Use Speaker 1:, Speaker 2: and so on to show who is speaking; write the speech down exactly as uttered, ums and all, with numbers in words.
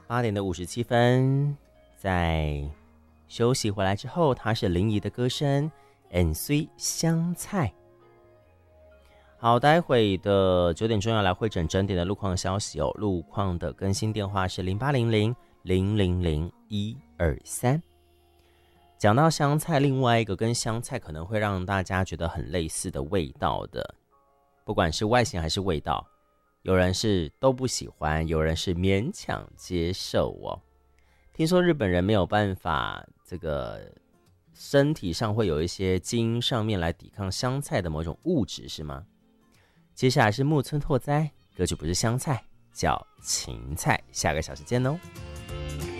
Speaker 1: 八点的五十七分，在休息回来之后，它是林怡的歌声，很水香菜。好，待会的九点钟要来会诊整点的路况消息哦。路况的更新电话是零八零零零零零一二三。讲到香菜，另外一个跟香菜可能会让大家觉得很类似的味道的，不管是外形还是味道，有人是都不喜欢，有人是勉强接受哦。听说日本人没有办法，这个身体上会有一些基因上面来抵抗香菜的某种物质，是吗？接下来是木村拓哉，歌曲不是香菜，叫芹菜。下个小时见哦。